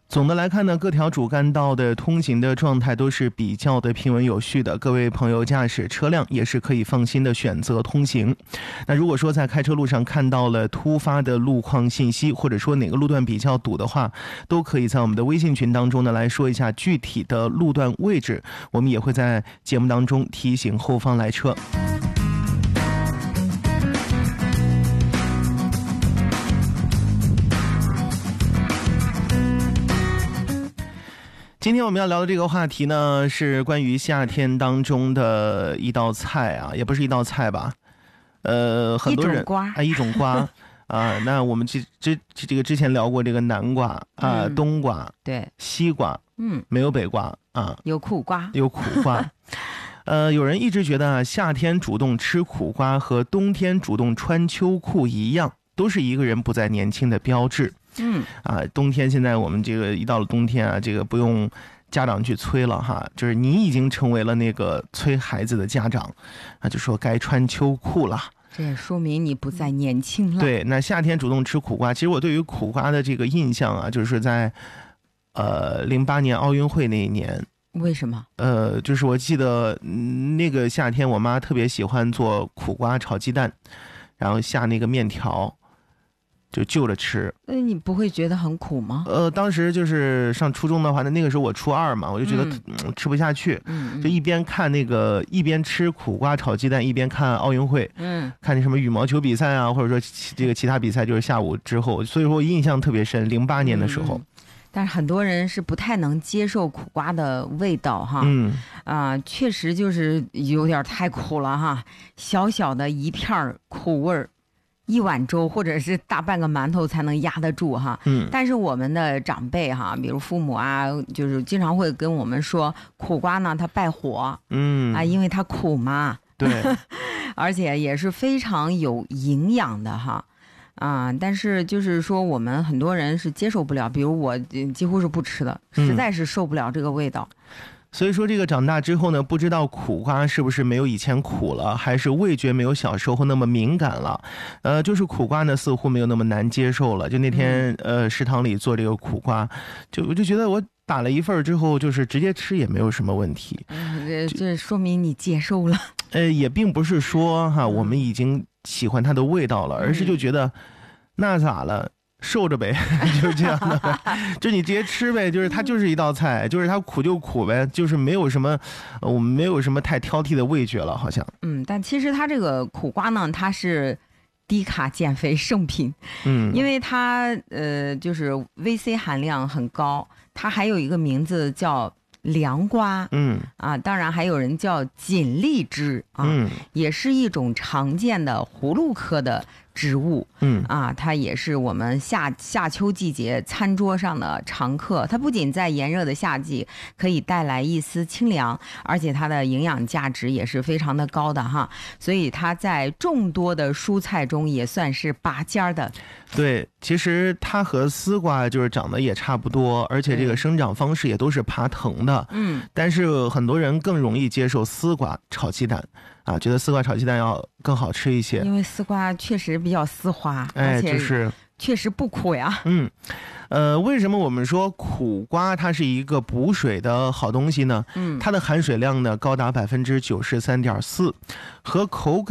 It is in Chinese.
总的来看呢，各条主干道的通行的状态都是比较的平稳有序的，各位朋友驾驶车辆也是可以放心的选择通行。那如果说在开车路上看到了突发的路况信息，或者说哪个路段比较堵的话，都可以在我们的微信群当中呢来说一下具体的路段位置，我们也会在节目当中提醒后方来车。今天我们要聊的这个话题呢，是关于夏天当中的一道菜啊，也不是一道菜吧，很多人一种瓜啊。那我们这个之前聊过这个南瓜啊、冬瓜， 对， 西瓜，没有北瓜啊， 有苦瓜， 有苦瓜。有人一直觉得啊，夏天主动吃苦瓜和冬天主动穿秋裤一样，都是一个人不再年轻的标志。冬天现在我们这个一到了冬天啊，这个不用家长去催了哈，就是你已经成为了那个催孩子的家长啊，就说该穿秋裤了。 这也说明你不再年轻了。 对，那夏天主动吃苦瓜，其实我对于苦瓜的这个印象啊，就是在08年奥运会那一年。 为什么？ 就是我记得那个夏天，我妈特别喜欢做苦瓜炒鸡蛋，然后下那个面条。就就着吃， 你不会觉得很苦吗？ 当时就是上初中的话，那个时候我初2嘛，我就觉得吃不下去，就一边看那个一边吃苦瓜炒鸡蛋，一边看奥运会，看那什么羽毛球比赛啊，或者说这个其他比赛，就是下午之后，所以说我印象特别深。08年的时候， 但是很多人是不太能接受苦瓜的味道哈，确实就是有点太苦了哈，小小的一片苦味儿。1碗粥或者是大半个馒头才能压得住哈，但是我们的长辈哈，比如父母啊，就是经常会跟我们说，苦瓜呢它败火，因为它苦嘛， 对， 而且也是非常有营养的哈，但是就是说我们很多人是接受不了，比如我几乎是不吃的，实在是受不了这个味道。 所以说这个长大之后呢，不知道苦瓜是不是没有以前苦了，还是味觉没有小时候那么敏感了，就是苦瓜呢似乎没有那么难接受了。就那天食堂里做这个苦瓜，我就觉得我打了一份之后，就是直接吃也没有什么问题。 这说明你接受了。 也并不是说哈我们已经喜欢它的味道了，而是就觉得那咋了？受着呗，就是这样的，就你直接吃呗，就是它就是一道菜，就是它苦就苦呗，就是没有什么，我们没有什么太挑剔的味觉了，好像。 但其实它这个苦瓜呢，它是低卡减肥圣品，因为它就是 VC 含量很高，它还有一个名字叫凉瓜，当然还有人叫锦荔枝啊，也是一种常见的葫芦科的植物，它也是我们夏秋季节餐桌上的常客。它不仅在炎热的夏季可以带来一丝清凉，而且它的营养价值也是非常的高的哈，所以它在众多的蔬菜中也算是拔尖的。 对，其实它和丝瓜就是长得也差不多，而且这个生长方式也都是爬藤的，但是很多人更容易接受丝瓜炒鸡蛋。觉得丝瓜炒鸡蛋要更好吃一些， 因为丝瓜确实比较丝滑，而且确实不苦呀。 为什么我们说苦瓜它是一个补水的好东西呢？它的含水量呢高达93.4%，和口感